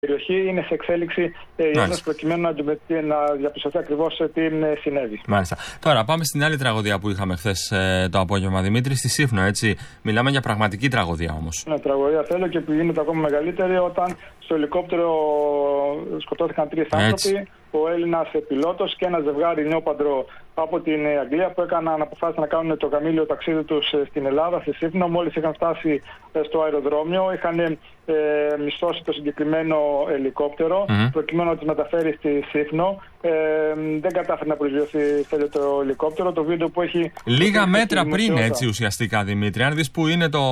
περιοχή. Είναι σε εξέλιξη η έρευνα προκειμένου να διαπιστωθεί ακριβώς τι συνέβη. Μάλιστα. Τώρα πάμε στην άλλη τραγωδία που είχαμε χθες το απόγευμα, Δημήτρη, στη Σύφνο, έτσι. Μιλάμε για πραγματική τραγωδία όμως. Ναι, τραγωδία θέλω και που γίνεται ακόμα μεγαλύτερη όταν στο ελικόπτερο σκοτώθηκαν 3 άνθρωποι. Ο Έλληνας πιλότος και ένα ζευγάρι νεόπαντρο από την Αγγλία που αποφάσισαν να κάνουν το γαμήλιο ταξίδι τους στην Ελλάδα, στη Σύφνο. Μόλις είχαν φτάσει στο αεροδρόμιο, είχαν μισθώσει το συγκεκριμένο ελικόπτερο προκειμένου να τις μεταφέρει στη Σύφνο. Δεν κατάφερε να προσγειωθεί το ελικόπτερο. Το βίντεο που έχει. Λίγα μέτρα πριν, έτσι ουσιαστικά, Δημήτρη. Αν δεις που είναι το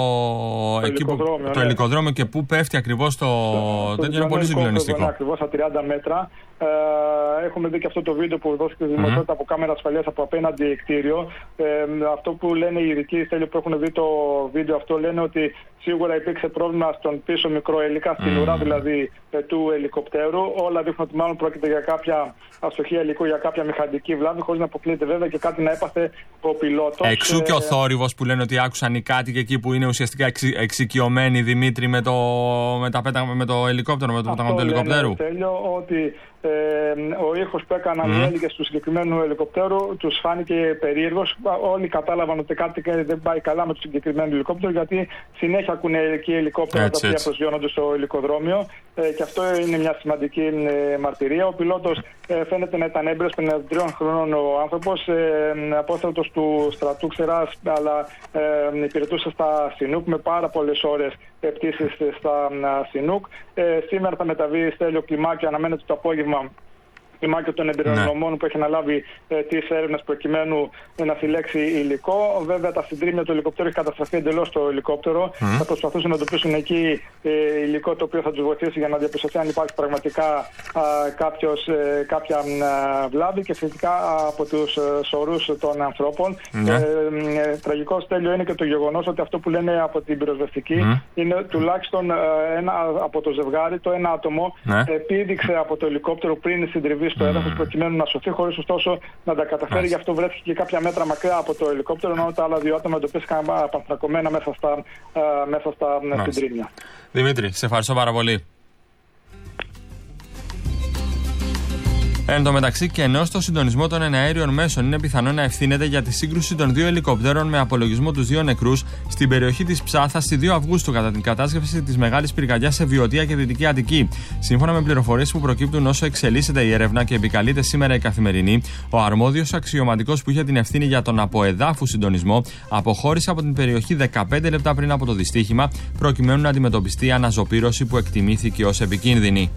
ελικοδρόμιο και που πέφτει ακριβώς το τέτοιο, είναι πολύ συγκλονιστικό. Ακριβώς στα 30 μέτρα. Έχουμε δει και αυτό το βίντεο που δόθηκε στη δημοσιότητα από κάμερα ασφαλείας από απέναντι κτίριο. Αυτό που λένε οι ειδικοί που έχουν δει το βίντεο αυτό, λένε ότι σίγουρα υπήρξε πρόβλημα στον πίσω μικρό ελικά, στην ουρά δηλαδή του ελικοπτέρου. Όλα δείχνουν ότι μάλλον πρόκειται για κάποια αστοχία υλικού, για κάποια μηχανική βλάβη, χωρίς να αποκλείεται βέβαια και κάτι να έπαθε ο πιλότος. Εξού και ο θόρυβος που λένε ότι άκουσαν οι κάτοικοι εκεί που είναι ουσιαστικά εξοικειωμένοι, Δημήτρη, με το ελικόπτερο, με το πέταγμα του ελικοπτέρου. Ότι ο ήχος που έκαναν οι έλεγες του συγκεκριμένου ελικοπτέρου τους φάνηκε περίεργος. Όλοι κατάλαβαν ότι κάτι δεν πάει καλά με το συγκεκριμένο ελικόπτερο, γιατί συνέχεια ακούνε εκεί ελικόπτερα τα οποία προσγειώνονται στο ελικοδρόμιο. Και αυτό είναι μια σημαντική μαρτυρία. Ο πιλότος φαίνεται να ήταν έμπειρος, 53 χρονών ο άνθρωπος, απόστρατος του στρατού Ξεράς, αλλά υπηρετούσε στα Σινούκ με πάρα πολλές ώρες πτήσεις στα Σινούκ. Σήμερα θα μεταβεί Στέλιο Κλιμάκη, αναμένεται το απόγευμα, κλιμάκιο των εμπειρογνωμών που έχει αναλάβει τις έρευνες προκειμένου να συλλέξει υλικό. Βέβαια, τα συντρίμμια του ελικοπτέρου έχει καταστραφεί εντελώς το ελικόπτερο. Θα προσπαθούσαν να εντοπίσουν εκεί υλικό το οποίο θα τους βοηθήσει για να διαπιστωθεί αν υπάρχει πραγματικά κάποια βλάβη και σχετικά από τους σωρούς των ανθρώπων. Τραγικό, Στέλιο, είναι και το γεγονός ότι αυτό που λένε από την πυροσβεστική είναι τουλάχιστον από το ζευγάρι, το ένα άτομο επίδειξε από το ελικόπτερο πριν συντριβεί στο έδαφος προκειμένου να σωθεί, χωρίς ωστόσο να τα καταφέρει. Γι' αυτό βρέθηκε και κάποια μέτρα μακριά από το ελικόπτερο, ενώ τα άλλα 2 άτομα εντοπίστηκαν απανθρακωμένα μέσα στα συντρίμμια. Δημήτρη, σε ευχαριστώ πάρα πολύ. Εν τω μεταξύ, και ενώ στο συντονισμό των εναέριων μέσων είναι πιθανό να ευθύνεται για τη σύγκρουση των 2 ελικοπτέρων με απολογισμό τους 2 νεκρούς στην περιοχή της Ψάθας στη 2 Αυγούστου κατά την κατάσκευση της μεγάλης πυρκαγιάς σε Βιωτία και Δυτική Αττική. Σύμφωνα με πληροφορίες που προκύπτουν όσο εξελίσσεται η έρευνα και επικαλείται σήμερα η Καθημερινή, ο αρμόδιος αξιωματικός που είχε την ευθύνη για τον αποεδάφου συντονισμό αποχώρησε από την περιοχή 15 λεπτά πριν από το δυστύχημα, προκειμένου να αντιμετωπιστεί η αναζωπήρωση που εκτιμήθηκε ως επικίνδυνη.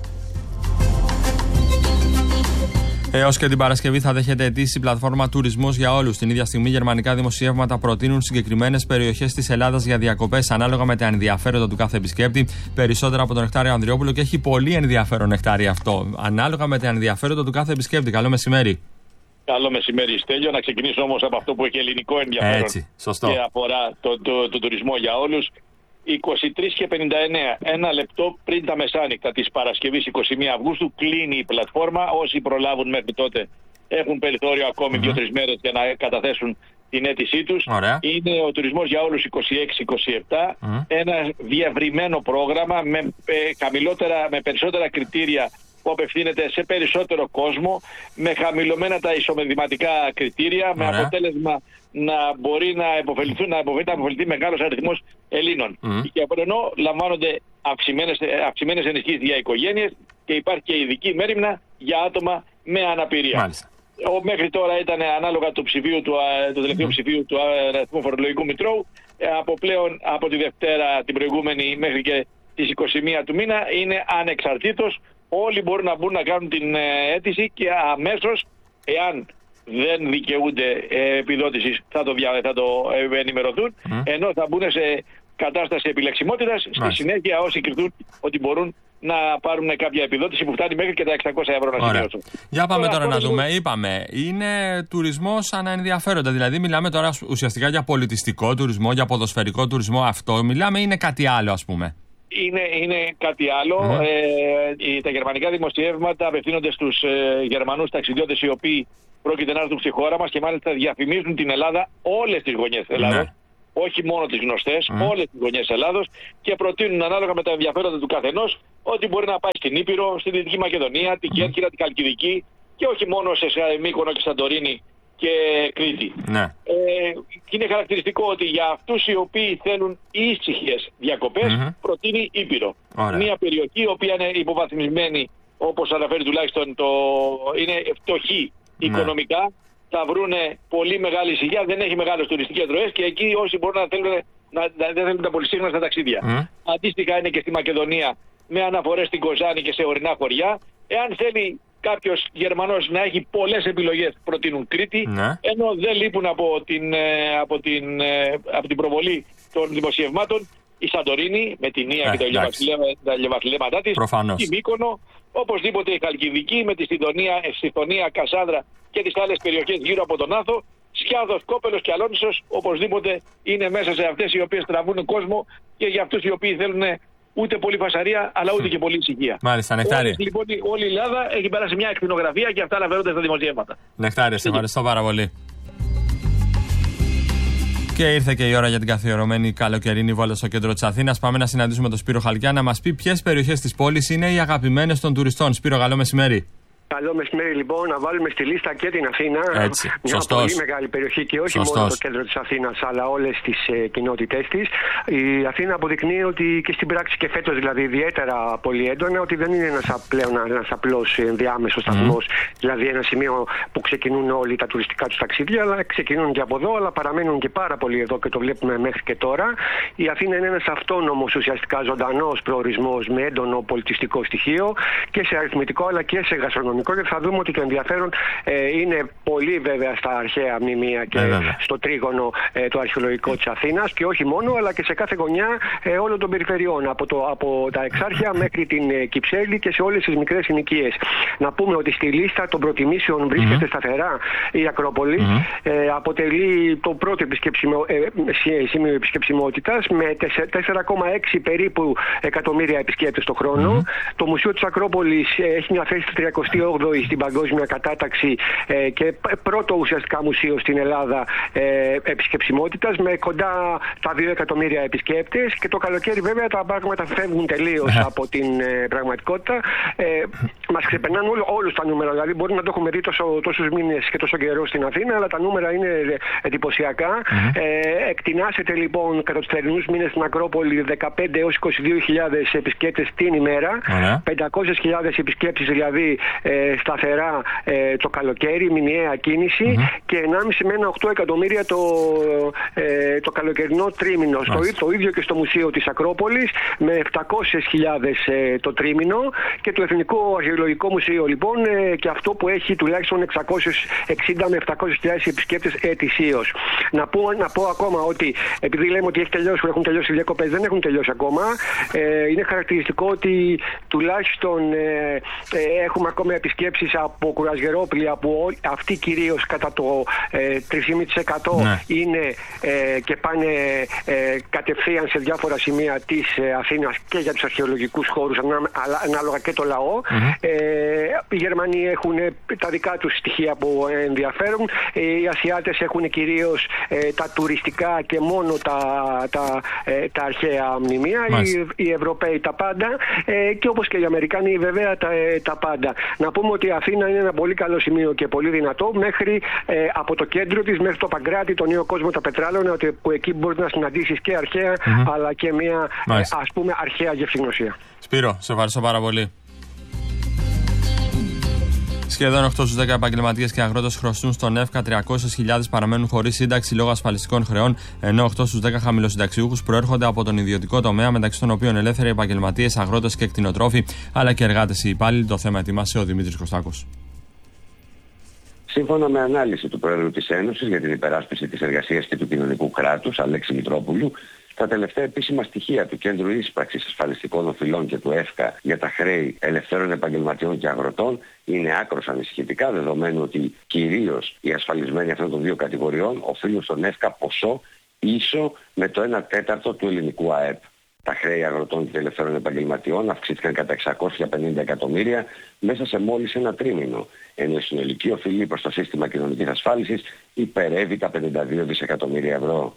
Έως και την Παρασκευή θα δέχεται αιτήσεις η πλατφόρμα Τουρισμός για Όλους. Την ίδια στιγμή, γερμανικά δημοσιεύματα προτείνουν συγκεκριμένες περιοχές της Ελλάδας για διακοπές ανάλογα με τα ενδιαφέροντα του κάθε επισκέπτη. Περισσότερα από τον Νεκτάριο Ανδριόπουλο, και έχει πολύ ενδιαφέρον, Νεκτάρι, αυτό. Ανάλογα με τα ενδιαφέροντα του κάθε επισκέπτη. Καλό μεσημέρι. Καλό μεσημέρι, Στέλιο. Να ξεκινήσω όμως από αυτό που έχει ελληνικό ενδιαφέρον. Έτσι, σωστό. Και αφορά το τουρισμό για όλους. 23:59, ένα λεπτό πριν τα μεσάνυχτα της Παρασκευής 21 Αυγούστου, κλείνει η πλατφόρμα. Όσοι προλάβουν μέχρι τότε έχουν περιθώριο ακόμη 2-3 μέρες για να καταθέσουν την αίτησή τους. Είναι ο τουρισμός για όλους 26-27, ένα διευρυμένο πρόγραμμα με περισσότερα κριτήρια που απευθύνεται σε περισσότερο κόσμο, με χαμηλωμένα τα ισομεδηματικά κριτήρια, με αποτέλεσμα να μπορεί να υποφεληθεί μεγάλος αριθμός Ελλήνων. Και από ενώ λαμβάνονται αυξημένες ενισχύσεις για οικογένειες και υπάρχει και ειδική μέριμνα για άτομα με αναπηρία. Μέχρι τώρα ήταν ανάλογα του τελευταίου ψηφίου του Αριθμού Φορολογικού Μητρώου. Από τη Δευτέρα την προηγούμενη μέχρι και τις 21 του μήνα είναι ανεξαρτήτως. Όλοι μπορούν να μπουν να κάνουν την αίτηση και αμέσως, εάν δεν δικαιούνται επιδότησης, θα το ενημερωθούν, ενώ θα μπουν σε κατάσταση επιλεξιμότητας. Στη συνέχεια, όσοι κριθούν ότι μπορούν να πάρουν κάποια επιδότηση που φτάνει μέχρι και τα 600 ευρώ να σημειώσουν. Για πάμε τώρα να δούμε. Είπαμε, είναι τουρισμός αναενδιαφέροντα. Δηλαδή, μιλάμε τώρα ουσιαστικά για πολιτιστικό τουρισμό, για ποδοσφαιρικό τουρισμό. Αυτό μιλάμε, είναι κάτι άλλο, ας πούμε. Είναι κάτι άλλο. Τα γερμανικά δημοσιεύματα απευθύνονται στους Γερμανούς ταξιδιώτες οι οποίοι πρόκειται να έρθουν στη χώρα μας και μάλιστα διαφημίζουν την Ελλάδα, όλες τις γωνιές της Ελλάδας. όχι μόνο τις γνωστές, όλες τις γωνιές Ελλάδος, και προτείνουν ανάλογα με τα ενδιαφέροντα του καθενός ότι μπορεί να πάει στην Ήπειρο, στη Δυτική Μακεδονία, την Κέρκυρα, την Χαλκιδική και όχι μόνο σε Μύκονο και Σαντορίνη και Κρήτη. Και είναι χαρακτηριστικό ότι για αυτούς οι οποίοι θέλουν ήσυχες διακοπές προτείνει Ήπειρο. Μια περιοχή η οποία είναι υποβαθμισμένη, όπως αναφέρει τουλάχιστον είναι φτωχή οικονομικά, θα βρούνε πολύ μεγάλη ησυχία, δεν έχει μεγάλες τουριστικές ροές και εκεί όσοι μπορούν δεν θέλουν τα πολυσύγχρονα στα ταξίδια. Αντίστοιχα είναι και στη Μακεδονία με αναφορές στην Κοζάνη και σε ορεινά χωριά. Εάν θέλει κάποιος Γερμανός να έχει πολλές επιλογές, προτείνουν Κρήτη, ενώ δεν λείπουν από την προβολή των δημοσιευμάτων η Σαντορίνη με την Νία και τα ηλιοβασιλέματά της, η Μύκονο, οπωσδήποτε η Χαλκιδική με τη Συντονία, Κασάνδρα και τις άλλες περιοχές γύρω από τον Άθο, Σκιάδος, Κόπελος και Αλόνισος, οπωσδήποτε είναι μέσα σε αυτές οι οποίες τραβούν κόσμο και για αυτούς οι οποίοι θέλουν ούτε πολύ φασαρία, αλλά ούτε και πολύ ησυχία. Μάλιστα, Νεκτάρη. Λοιπόν, όλη η Ελλάδα έχει περάσει μια εκτινογραφία και αυτά αναφέρονται στα δημοσιεύματα. Νεκτάρη, σε ευχαριστώ πάρα πολύ. Και ήρθε και η ώρα για την καθιερωμένη καλοκαιρινή βόλτα στο κέντρο της Αθήνας. Πάμε να συναντήσουμε τον Σπύρο Χαλκιά να μας πει ποιες περιοχές της πόλης είναι οι αγαπημένες των τουριστών. Σπύρο, καλό μεσημέρι. Καλό μεσημέρι, λοιπόν, να βάλουμε στη λίστα και την Αθήνα. Έτσι, μια πολύ μεγάλη περιοχή και όχι μόνο το κέντρο της Αθήνας, αλλά όλες τις κοινότητές της. Η Αθήνα αποδεικνύει ότι και στην πράξη και φέτος, δηλαδή ιδιαίτερα πολύ έντονα, ότι δεν είναι πλέον ένας απλός ενδιάμεσος σταθμός, δηλαδή ένα σημείο που ξεκινούν όλοι τα τουριστικά τους ταξίδια, αλλά ξεκινούν και από εδώ, αλλά παραμένουν και πάρα πολύ εδώ και το βλέπουμε μέχρι και τώρα. Η Αθήνα είναι ένας αυτόνομος, ουσιαστικά ζωντανός προορισμός με έντονο πολιτιστικό στοιχείο και σε αριθμητικό αλλά και σε γαστρονομικό. Και θα δούμε ότι το ενδιαφέρον είναι πολύ βέβαια στα αρχαία μνημεία και στο τρίγωνο το αρχαιολογικό της Αθήνας και όχι μόνο, αλλά και σε κάθε γωνιά όλων των περιφερειών, από τα Εξάρχεια μέχρι την Κυψέλη και σε όλες τις μικρές συνοικίες. Να πούμε ότι στη λίστα των προτιμήσεων βρίσκεται σταθερά η Ακρόπολη, αποτελεί το πρώτο σημείο επισκεψιμότητας με 4,6 περίπου εκατομμύρια επισκέπτες το χρόνο. Το Μουσείο της Ακρόπολης έχει μια θέση 38η στην παγκόσμια κατάταξη και πρώτο ουσιαστικά μουσείο στην Ελλάδα επισκεψιμότητας με κοντά τα 2 εκατομμύρια επισκέπτες, και το καλοκαίρι βέβαια τα πράγματα φεύγουν τελείως από την πραγματικότητα. Μας ξεπερνάνε όλους τα νούμερα, δηλαδή μπορεί να το έχουμε δει τόσους μήνες και τόσο καιρό στην Αθήνα, αλλά τα νούμερα είναι εντυπωσιακά. Εκτινάσεται λοιπόν κατά τους θερινούς μήνες στην Ακρόπολη 15 έως 22.000 επισκέπτες την ημέρα, 500.000 επισκέπτες δηλαδή σταθερά το καλοκαίρι, μηνιαία κίνηση, και 1,5 με 8 εκατομμύρια το καλοκαιρινό τρίμηνο. Το ίδιο και στο Μουσείο της Ακρόπολης με 700.000 το τρίμηνο, και το Εθνικό Αρχαιολογικό Μουσείο λοιπόν και αυτό που έχει τουλάχιστον 660 με 700.000 επισκέπτες ετησίως. Να πω ακόμα ότι επειδή λέμε ότι έχουν τελειώσει οι διακοπές, δεν έχουν τελειώσει ακόμα. Είναι χαρακτηριστικό ότι τουλάχιστον έχουμε ακόμα επισκέψεις από κουρασγερόπλια που αυτοί κυρίως κατά το 3,5% είναι και πάνε κατευθείαν σε διάφορα σημεία της Αθήνας και για τους αρχαιολογικούς χώρους, ανάλογα και το λαό. Οι Γερμανοί έχουν τα δικά τους στοιχεία που ενδιαφέρουν. Οι Ασιάτες έχουν κυρίως τα τουριστικά και μόνο τα αρχαία μνημεία. Οι Ευρωπαίοι τα πάντα και όπως και οι Αμερικάνοι βέβαια τα πάντα. Να πούμε ότι η Αθήνα είναι ένα πολύ καλό σημείο και πολύ δυνατό από το κέντρο της μέχρι το Παγκράτη, το Νέο Κόσμο, τα Πετράλαιονα, που εκεί μπορείς να συναντήσεις και αρχαία αλλά και μια ας πούμε αρχαία γευσηγνωσία. Σπύρο, σε ευχαριστώ πάρα πολύ. Σχεδόν 8 στους 10 επαγγελματίες και αγρότες χρωστούν στον ΕΦΚΑ, 300.000 παραμένουν χωρίς σύνταξη λόγω ασφαλιστικών χρεών, ενώ 8 στους 10 χαμηλοσυνταξιούχους προέρχονται από τον ιδιωτικό τομέα, μεταξύ των οποίων ελεύθεροι επαγγελματίες, αγρότες και κτηνοτρόφοι, αλλά και εργάτες ή υπάλληλοι. Το θέμα ετοιμάσε ο Δημήτρης Κωστάκος. Σύμφωνα με ανάλυση του Προέδρου της Ένωσης για την υπεράσπιση της εργασίας και του κοινωνικού κράτους, Αλέξη Μητρόπουλου, τα τελευταία επίσημα στοιχεία του Κέντρου Ίσπραξης Ασφαλιστικών Οφειλών και του ΕΦΚΑ για τα χρέη ελευθέρων επαγγελματιών και αγροτών είναι άκρως ανησυχητικά, δεδομένου ότι κυρίως οι ασφαλισμένοι αυτών των δύο κατηγοριών οφείλουν στον ΕΦΚΑ ποσό ίσο με το 1/4 του ελληνικού ΑΕΠ. Τα χρέη αγροτών και ελευθέρων επαγγελματιών αυξήθηκαν κατά 650 εκατομμύρια μέσα σε μόλις ένα τρίμηνο, ενώ η συνολική οφειλή προς το σύστημα κοινωνικής ασφάλισης υπερεύει τα 52 δισεκατομμύρια ευρώ.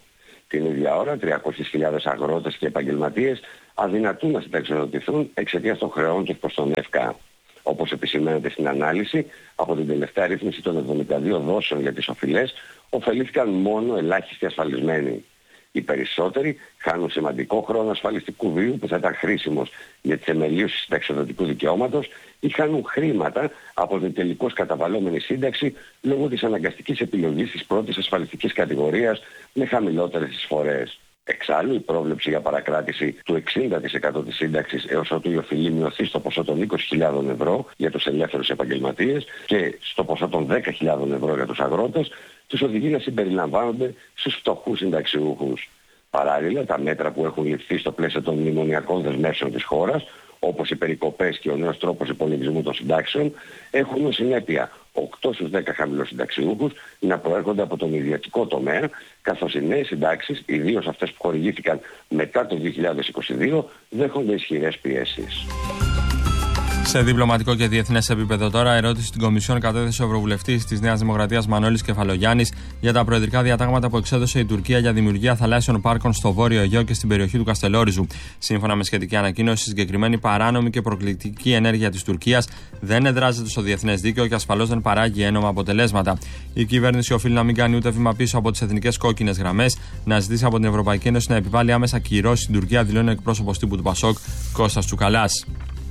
Την ίδια ώρα 300.000 αγρότες και επαγγελματίες αδυνατούν να συνταξιοδοτηθούν εξαιτίας των χρεών τους προς τον ΕΦΚΑ. Όπως επισημαίνεται στην ανάλυση, από την τελευταία ρύθμιση των 72 δόσεων για τις οφειλές, ωφελήθηκαν μόνο ελάχιστοι ασφαλισμένοι. Οι περισσότεροι χάνουν σημαντικό χρόνο ασφαλιστικού βίου που θα ήταν χρήσιμος για τη θεμελίωση συνταξιοδοτικού δικαιώματος ή χάνουν χρήματα από την τελικώς καταβαλλόμενη σύνταξη λόγω της αναγκαστικής επιλογής της πρώτης ασφαλιστικής κατηγορίας με χαμηλότερες εισφορές. Εξάλλου, η πρόβλεψη για παρακράτηση του 60% της σύνταξης έως ότου η οφειλή μειωθεί στο ποσό των 20.000 ευρώ για τους ελεύθερους επαγγελματίες και στο ποσό των 10.000 ευρώ για τους αγρότες, τους οδηγεί να συμπεριλαμβάνονται στους φτωχούς συνταξιούχους. Παράλληλα, τα μέτρα που έχουν ληφθεί στο πλαίσιο των μνημονιακών δεσμεύσεων της χώρας, όπως οι περικοπές και ο νέος τρόπος υπολογισμού των συντάξεων, έχουν ως συνέπεια 8 στους 10 χαμηλοσυνταξιούχους να προέρχονται από τον ιδιωτικό τομέα, καθώς οι νέες συντάξεις, ιδίως αυτές που χορηγήθηκαν μετά το 2022, δέχονται ισχυρές πιέσεις. Σε διπλωματικό και διεθνές επίπεδο τώρα, ερώτηση στην Κομισιόν κατέθεσε ο Ευρωβουλευτής της Νέας Δημοκρατίας Μανώλης Κεφαλογιάννης για τα προεδρικά διατάγματα που εξέδωσε η Τουρκία για δημιουργία θαλάσσιων πάρκων στο Βόρειο Αιγαίο και στην περιοχή του Καστελόριζου. Σύμφωνα με σχετική ανακοίνωση, η συγκεκριμένη παράνομη και προκλητική ενέργεια της Τουρκίας δεν εδράζεται στο διεθνές δίκαιο και ασφαλώς δεν παράγει ένομα αποτελέσματα. Η κυβέρνηση οφείλει να μην κάνει ούτε βήμα πίσω από τις εθνικές κόκκινες γραμμές, να ζητήσει από την Ευρωπαϊκή Ένωση να επιβάλλει άμεσα κυρώσεις στην Τουρκία, δηλώνει ο εκπρόσωπος τύπου του Πασόκ Κώστας Τσουκαλάς.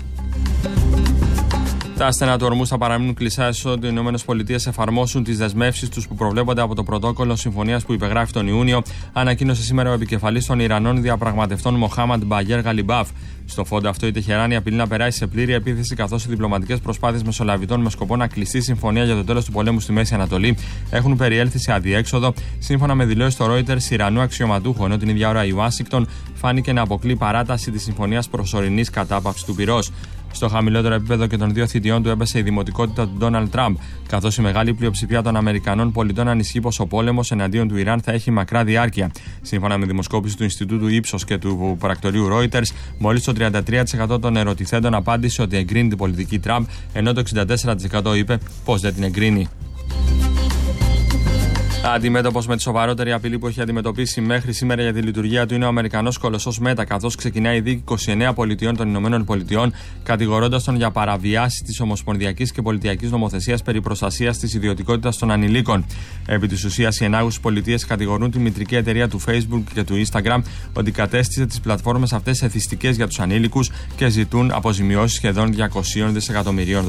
Τα στενά του ορμούς θα παραμείνουν κλειστά έσω ότι οι ΗΠΑ εφαρμόσουν τις δεσμεύσεις τους που προβλέπονται από το πρωτόκολλο συμφωνίας που υπεγράφει τον Ιούνιο, ανακοίνωσε σήμερα ο επικεφαλής των Ιρανών διαπραγματευτών Μοχάμαντ Μπαγέρ Γαλιμπάφ. Στο φόντο αυτό, η Τεχεράνη απειλεί να περάσει σε πλήρη επίθεση, καθώς οι διπλωματικές προσπάθειες μεσολαβητών με σκοπό να κλειστεί συμφωνία για το τέλος του πολέμου στη Μέση Ανατολή έχουν περιέλθει σε αδιέξοδο, σύμφωνα με δηλώσεις στο Reuters Ιρανού αξιωματούχου, ενώ την ίδια ώρα η Ουάσιγκτον φάνηκε να αποκλεί παράταση της συμφωνίας προσωρινής κατάπαυσης του πυρός. Στο χαμηλότερο επίπεδο και των δύο θητιών του έπεσε η δημοτικότητα του Ντόναλντ Τραμπ, καθώς η μεγάλη πλειοψηφία των Αμερικανών πολιτών ανησυχεί πως ο πόλεμος εναντίον του Ιράν θα έχει μακρά διάρκεια. Σύμφωνα με δημοσκόπηση του Ινστιτούτου Ύψος και του πρακτορείου Reuters, μόλις το 33% των ερωτηθέντων απάντησε ότι εγκρίνει την πολιτική Τραμπ, ενώ το 64% είπε πως δεν την εγκρίνει. Αντιμέτωπος με τη σοβαρότερη απειλή που έχει αντιμετωπίσει μέχρι σήμερα για τη λειτουργία του είναι ο Αμερικανός κολοσσός Μέτα, καθώς ξεκινάει η δίκη 29 πολιτιών των ΗΠΑ, κατηγορώντας τον για παραβιάσεις της ομοσπονδιακής και πολιτιακής νομοθεσίας περί προστασίας της ιδιωτικότητας των ανηλίκων. Επί της ουσίας, οι ενάγουσες πολιτείες κατηγορούν τη μητρική εταιρεία του Facebook και του Instagram ότι κατέστησε τις πλατφόρμες αυτές εθιστικές για τους ανήλικους και ζητούν αποζημιώσεις σχεδόν $200 δισεκατομμυρίων.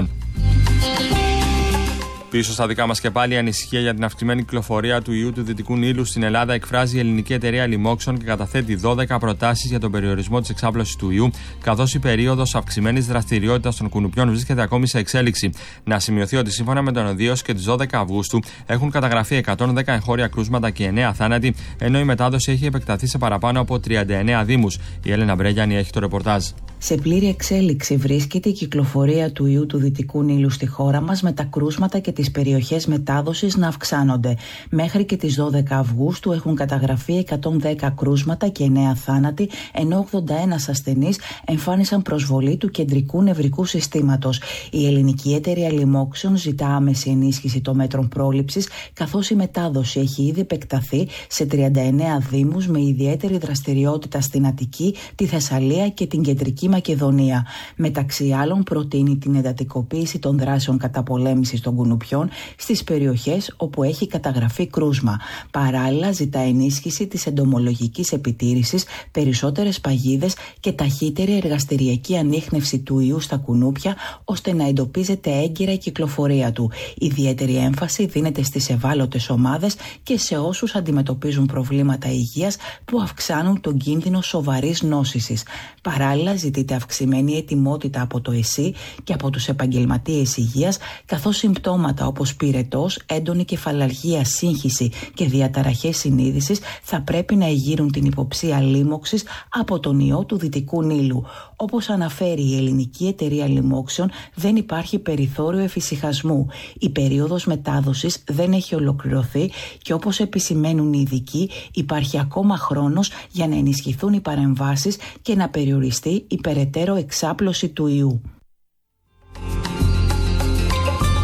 Πίσω στα δικά μας και πάλι, η ανησυχία για την αυξημένη κυκλοφορία του ιού του Δυτικού Νείλου στην Ελλάδα εκφράζει η ελληνική εταιρεία Limoxon και καταθέτει 12 προτάσεις για τον περιορισμό της εξάπλωσης του ιού, καθώς η περίοδος αυξημένης δραστηριότητας των κουνουπιών βρίσκεται ακόμη σε εξέλιξη. Να σημειωθεί ότι σύμφωνα με τον ΟΔΙΟΣ και τις 12 Αυγούστου έχουν καταγραφεί 110 εγχώρια κρούσματα και 9 θάνατοι, ενώ η μετάδοση έχει επεκταθεί σε παραπάνω από 39 δήμους. Η Έλενα Μπρέγιανη έχει το ρεπορτάζ. Σε πλήρη εξέλιξη βρίσκεται η κυκλοφορία του ιού του Δυτικού Νείλου στη χώρα μας, με τα κρούσματα και τις περιοχές μετάδοσης να αυξάνονται. Μέχρι και τις 12 Αυγούστου έχουν καταγραφεί 110 κρούσματα και 9 θάνατοι, ενώ 81 ασθενείς εμφάνισαν προσβολή του κεντρικού νευρικού συστήματος. Η ελληνική εταιρεία Limoxon ζητά άμεση ενίσχυση των μέτρων πρόληψης, καθώς η μετάδοση έχει ήδη επεκταθεί σε 39 δήμους με ιδιαίτερη δραστηριότητα στην Αττική, τη Θεσσαλία και την Κεντρική Μακεδονία. Μεταξύ άλλων, προτείνει την εντατικοποίηση των δράσεων καταπολέμησης των κουνουπιών στις περιοχές όπου έχει καταγραφεί κρούσμα. Παράλληλα, ζητά ενίσχυση της εντομολογικής επιτήρησης, περισσότερες παγίδες και ταχύτερη εργαστηριακή ανίχνευση του ιού στα κουνούπια, ώστε να εντοπίζεται έγκαιρα η κυκλοφορία του. Ιδιαίτερη έμφαση δίνεται στις ευάλωτες ομάδες και σε όσους αντιμετωπίζουν προβλήματα υγείας που αυξάνουν τον κίνδυνο σοβαρής νόσησης. Παράλληλα, ζητείται αυξημένη ετοιμότητα από το ΕΣΥ και από τους επαγγελματίες υγείας, καθώς συμπτώματα όπως πυρετός, έντονη κεφαλαλγία, σύγχυση και διαταραχές συνείδησης θα πρέπει να εγείρουν την υποψία λίμωξης από τον ιό του Δυτικού Νείλου. Όπως αναφέρει η ελληνική εταιρεία Limoxon, δεν υπάρχει περιθώριο εφησυχασμού. Η περίοδος μετάδοσης δεν έχει ολοκληρωθεί και, όπως επισημαίνουν οι ειδικοί, υπάρχει ακόμα χρόνος για να ενισχυθούν οι παρεμβάσεις και να περιοριστεί η περαιτέρω εξάπλωση του ιού.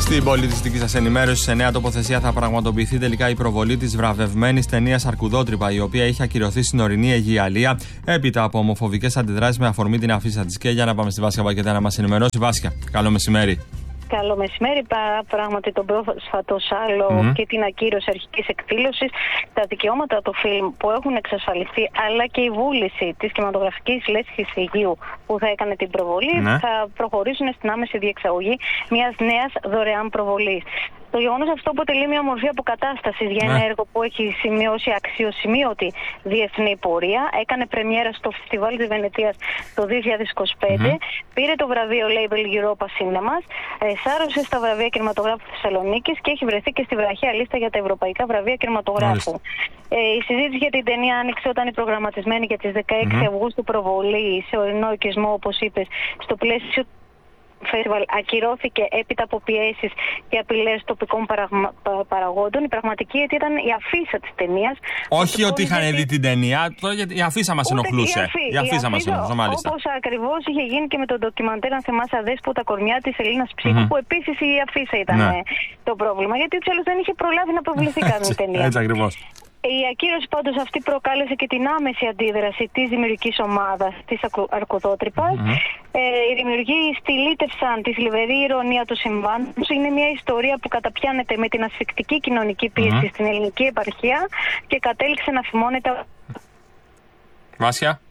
Στην πολιτιστική σας ενημέρωση, σε νέα τοποθεσία θα πραγματοποιηθεί τελικά η προβολή της βραβευμένης ταινίας Αρκουδότρυπα, η οποία είχε ακυρωθεί στην ορεινή Αιγιαλία έπειτα από ομοφοβικές αντιδράσεις με αφορμή την αφίσα της. Και για να πάμε στη Βάσια Πακετά να μας ενημερώσει. Βάσια, καλό μεσημέρι. Καλό μεσημέρι. Πράγματι, τον πρόσφατο σάλο και την ακύρωση αρχικής εκδήλωσης, τα δικαιώματα του φιλμ που έχουν εξασφαλιστεί, αλλά και η βούληση της κινηματογραφικής λέσχης Αιγείου που θα έκανε την προβολή, θα προχωρήσουν στην άμεση διεξαγωγή μιας νέας δωρεάν προβολής. Το γεγονός αυτό αποτελεί μια μορφή αποκατάστασης για ένα έργο που έχει σημειώσει αξιοσημείωτη διεθνή πορεία. Έκανε πρεμιέρα στο Φεστιβάλ της Βενετίας το 2025. Πήρε το βραβείο Label Europa Cinemas. Σάρωσε στα βραβεία κινηματογράφου Θεσσαλονίκης και έχει βρεθεί και στη βραχαία λίστα για τα ευρωπαϊκά βραβεία κινηματογράφου. Η συζήτηση για την ταινία άνοιξε όταν η προγραμματισμένη για τις 16 Αυγούστου προβολή σε ορεινό οικισμό, όπως είπες, στο πλαίσιο Φεστιβάλ ακυρώθηκε έπειτα από πιέσεις και απειλές τοπικών παραγόντων. Η πραγματική αιτία ήταν η αφίσα της ταινίας. Όχι ότι είχαν δει την ταινία, η αφίσα μας ενοχλούσε. Η αφίσα μας ενοχλούσε, μάλιστα. Όπως ακριβώς είχε γίνει και με το ντοκιμαντέρ, αν θυμάσαι, Αδέσποτα κορμιά της Ελλήνας Ψύχου, που επίσης η αφίσα ήταν το πρόβλημα. Γιατί ούτως ή άλλως δεν είχε προλάβει να προβληθεί καμία ταινία. Έτσι ακριβώς. Η ακύρωση πάντως αυτή προκάλεσε και την άμεση αντίδραση της δημιουργικής ομάδας της Αρκουδότρυπας. Οι δημιουργοί στυλίτευσαν τη θλιβερή ηρωνία του συμβάντος. Είναι μια ιστορία που καταπιάνεται με την ασφικτική κοινωνική πίεση στην ελληνική επαρχία και κατέληξε να φημώνεται. Βάσια.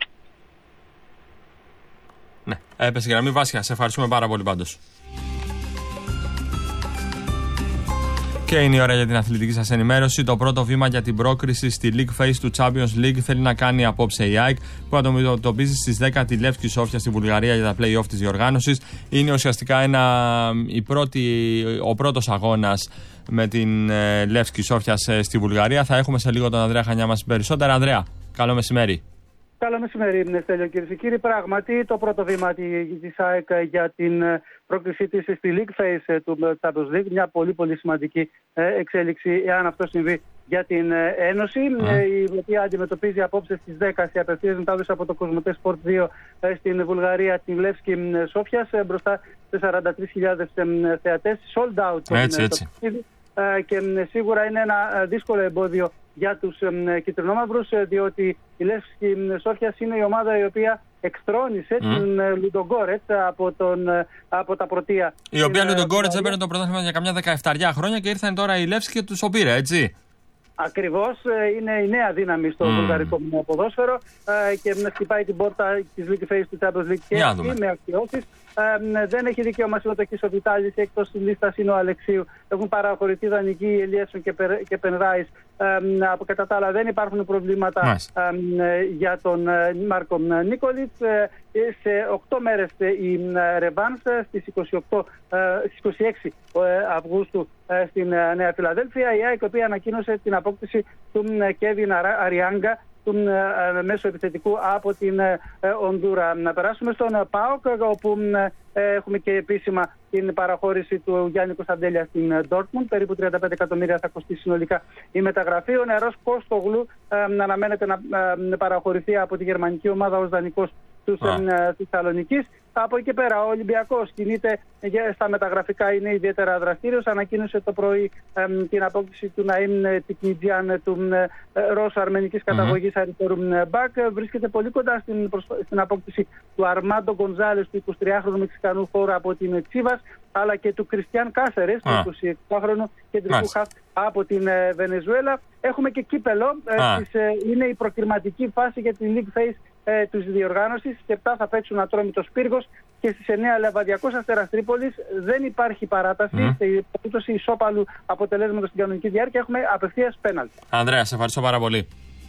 Ναι, έπεσε η γραμμή. Βάσια, σε ευχαριστούμε πάρα πολύ πάντως. Και είναι η ώρα για την αθλητική σας ενημέρωση. Το πρώτο βήμα για την πρόκριση στη League Phase του Champions League θέλει να κάνει απόψε η ΑΕΚ, που αντιμετωπίζει στις 10 τη Λεύσκη Σόφια στη Βουλγαρία για τα play-off της διοργάνωσης. Είναι ουσιαστικά ο πρώτος αγώνας με την Λεύσκη Σόφια στη Βουλγαρία. Θα έχουμε σε λίγο τον Ανδρέα Χανιά μας περισσότερα. Ανδρέα, καλό μεσημέρι. Καλό μεσημέρι, Στέλιο, κυρίες και κύριοι. Πράγματι, το πρώτο βήμα της ΑΕΚ για την πρόκλησή της στη League Phase του Champions League, μια πολύ σημαντική εξέλιξη, εάν αυτό συμβεί, για την Ένωση, η οποία αντιμετωπίζει απόψε στις 10 σε απευθείας μετάδοση από το Κοσμοτέ Sport 2 στην Βουλγαρία την Λεύσκη Σόφιας, μπροστά σε 43.000 θεατές, sold out. Έτσι. Και σίγουρα είναι ένα δύσκολο εμπόδιο για τους κυτρινόμαυρους, διότι η Λεύσκη Σόφιας είναι η ομάδα η οποία εξτρώνησε την Λουντογκόρετς από τα πρωτεία. Η οποία Λουντογκόρετς έπαιρνε το πρωτάθλημα για καμιά 17 χρόνια και ήρθαν τώρα η Λεύσκη και τους το πήρε, έτσι. Ακριβώς, είναι η νέα δύναμη στο βουλγαρικό ποδόσφαιρο και χτυπάει την πόρτα της League Phase του Champions League και με αξιώσεις. Δεν έχει δικαίωμα συμμετοχής ο Βιτάλης, εκτός της λίστας είναι ο Αλεξίου. Έχουν παραχωρηθεί δανεικοί Ελιέσον και Πενράης. Κατά τα άλλα δεν υπάρχουν προβλήματα για τον Μάρκο Νίκολιτς. Σε 8 μέρες η ρεβάνς στις 26 Αυγούστου στην Νέα Φιλαδέλφια. Η ΑΕΚ, η οποία ανακοίνωσε την απόκτηση του Κέβιν Αριάγκα, του μέσου επιθετικού από την Ονδούρα. Να περάσουμε στον ΠΑΟΚ, όπου έχουμε και επίσημα την παραχώρηση του Γιάννη Κωνσταντέλια στην Ντόρτμουντ. Περίπου 35 εκατομμύρια θα κοστίσει συνολικά η μεταγραφή. Ο νεαρός Κώστογλου αναμένεται να παραχωρηθεί από τη γερμανική ομάδα ως δανεικός της Θεσσαλονίκης. Από εκεί πέρα ο Ολυμπιακός κινείται στα μεταγραφικά, είναι ιδιαίτερα δραστήριος. Ανακοίνωσε το πρωί την απόκτηση του Ναΐμ Τικνιτζιάν, του Ρώσου αρμενικής καταγωγής αριστερού μπακ. Βρίσκεται πολύ κοντά στην απόκτηση του Αρμάντο Γκονζάλες, του 23χρονου Μεξικανού χώρου από την Τσίβας, αλλά και του Κριστιαν Κάσερες, του 26χρονου κεντρικού χαφ από την Βενεζουέλα. Έχουμε και κύπελο. Είναι η προκριματική φάση για την League Phase της διοργάνωσης. Και 7 θα παίξουν Ατρόμητος Πύργος και στις 9 Λεβαδιακός Αστέρας Τρίπολης. Δεν υπάρχει παράταση. Σε περίπτωση ισόπαλου αποτελέσματος στην κανονική διάρκεια έχουμε απευθείας πέναλτι. Ανδρέα, σε ευχαριστώ πάρα πολύ.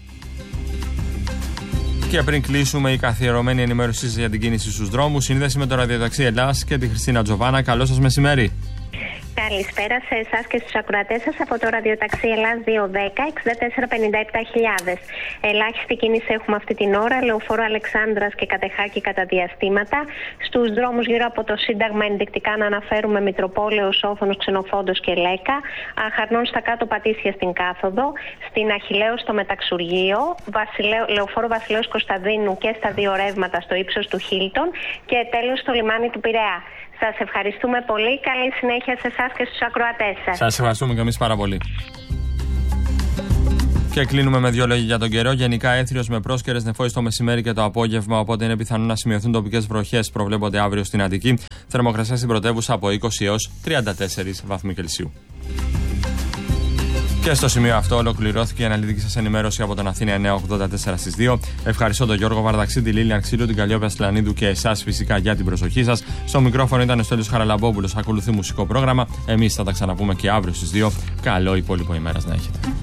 Και πριν κλείσουμε, η καθιερωμένη ενημέρωσή για την κίνηση στους δρόμους, σύνδεση με το ραδιοταξί Ελλάς και τη Χριστίνα Τζοβάνα. Καλό σας μεσημέρι. Καλησπέρα σε εσάς και στους ακροατές σας από το ραδιοταξί Ελλάς 210 6457.000. Ελάχιστη κίνηση έχουμε αυτή την ώρα, λεωφόρο Αλεξάνδρας και Κατεχάκη κατά διαστήματα. Στους δρόμους γύρω από το Σύνταγμα ενδεικτικά να αναφέρουμε Μητροπόλεω, Όφωνος, Ξενοφόντος και Λέκα. Αχαρνών στα κάτω Πατήσια στην κάθοδο. Στην Αχιλλέου στο Μεταξουργείο. Λεωφόρο Βασιλέως Κωνσταντίνου και στα δύο ρεύματα στο ύψος του Χίλτον. Και τέλος στο λιμάνι του Πειραιά. Σας ευχαριστούμε πολύ. Καλή συνέχεια σε εσάς και στους ακροατές σας. Σας ευχαριστούμε και εμείς πάρα πολύ. Και κλείνουμε με δύο λόγια για τον καιρό. Γενικά έθριος με πρόσκαιρες νεφώσεις το μεσημέρι και το απόγευμα, οπότε είναι πιθανό να σημειωθούν τοπικές βροχές. Προβλέπονται αύριο στην Αττική. Θερμοκρασία στην πρωτεύουσα από 20 έως 34 βαθμοί Κελσίου. Και στο σημείο αυτό ολοκληρώθηκε η αναλυτική σας ενημέρωση από τον Αθήνα 984 στις 2. Ευχαριστώ τον Γιώργο Βαρδαξή, τη Λίλια Ξύλου, την Καλλιόπια Στυλανίδου και εσάς φυσικά για την προσοχή σας. Στο μικρόφωνο ήταν ο Στέλιος Χαραλαμπόπουλος. Ακολουθεί μουσικό πρόγραμμα. Εμείς θα τα ξαναπούμε και αύριο στις 2. Καλό υπόλοιπο ημέρας να έχετε.